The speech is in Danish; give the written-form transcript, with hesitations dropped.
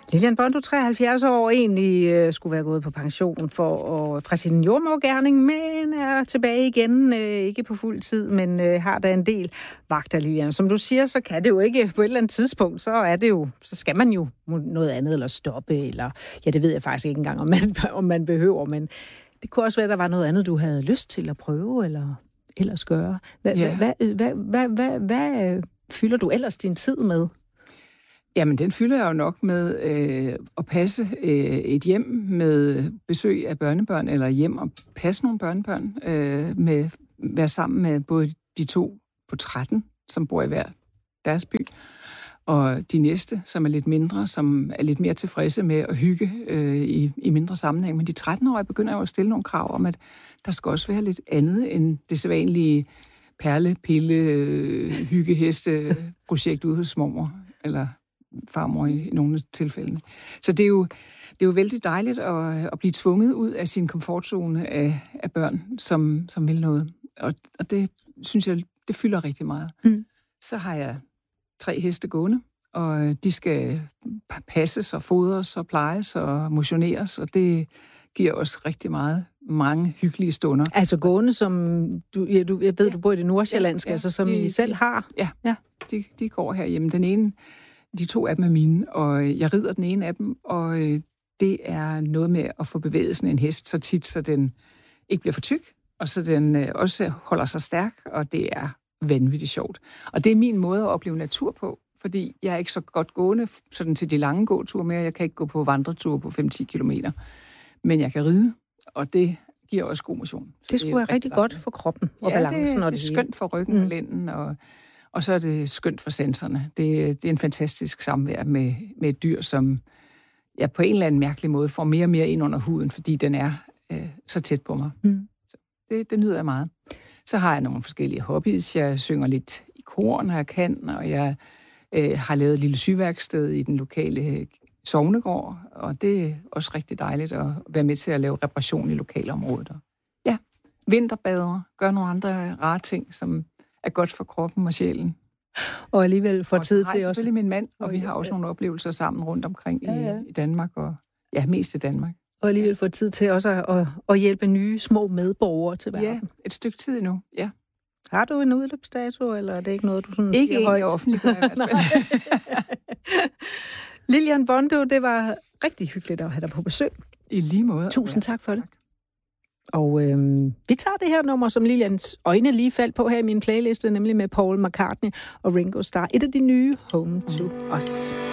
Lilian Bondo, 73 år, egentlig skulle være gået på pension fra sin jordemodergerning, men er tilbage igen, ikke på fuld tid, men har da en del vagter, Lilian. Som du siger, så kan det jo ikke på et eller andet tidspunkt, så skal man jo noget andet, eller stoppe, eller ja, det ved jeg faktisk ikke engang, om man behøver, men det kunne også være, at der var noget andet, du havde lyst til at prøve, eller ellers gøre. Hvad fylder du ellers din tid med? Jamen, den fylder jeg jo nok med at passe et hjem med besøg af børnebørn, eller hjem og passe nogle børnebørn, med være sammen med både de 2 på 13, som bor i hver deres by, og de næste, som er lidt mindre, som er lidt mere tilfredse med at hygge i mindre sammenhæng. Men de 13-årige begynder jo at stille nogle krav om, at der skal også være lidt andet end det sædvanlige perle, pille, hyggeheste-projekt ude hos mormor, eller farmor i nogle tilfælde. Så det er jo vældig dejligt at blive tvunget ud af sin komfortzone af børn, som vil noget. Og det synes jeg, det fylder rigtig meget. Mm. Så har jeg 3 heste gående, og de skal passes og fodres og plejes og motioneres, og det giver også rigtig mange hyggelige stunder. Altså gående, som jeg ved, du bor i det nordsjællandske, altså som I selv har? Ja. De går herhjemme. Den ene, de 2 af dem er mine, og jeg rider den ene af dem, og det er noget med at få bevægelsen af en hest så tit, så den ikke bliver for tyk, og så den også holder sig stærk, og det er vanvittigt sjovt. Og det er min måde at opleve natur på, fordi jeg er ikke så godt gående sådan til de lange gåture mere. Jeg kan ikke gå på vandreture på 5-10 kilometer, men jeg kan ride, og det giver også god motion. Det skulle være rigtig godt for kroppen og balancen. Det er skønt for ryggen og lænden, og så er det skønt for sensorerne. Det er en fantastisk samvær med et dyr, som jeg på en eller anden mærkelig måde får mere og mere ind under huden, fordi den er så tæt på mig. Mm. Så det nyder jeg meget. Så har jeg nogle forskellige hobbies. Jeg synger lidt i kor, når jeg kan, og jeg har lavet et lille syværksted i den lokale sognegård, og det er også rigtig dejligt at være med til at lave reparation i lokalområdet. Ja, vinterbader, gør nogle andre rare ting, som er godt for kroppen og sjælen. Og alligevel får tid til også. Selvfølgelig min mand, og vi har også nogle oplevelser sammen rundt omkring i Danmark, og mest i Danmark. Og alligevel får tid til også at hjælpe nye små medborgere til verden. Ja, et stykke tid endnu, ja. Har du en udløbsdato, eller er det ikke noget, du sådan ikke siger højt? Ikke offentliggør i hvert fald. Lilian Bondo, det var rigtig hyggeligt at have dig på besøg. I lige måde. Tusind tak for det. Og vi tager det her nummer, som Lilians øjne lige faldt på her i min playliste, nemlig med Paul McCartney og Ringo Starr. Et af de nye, Home to Us.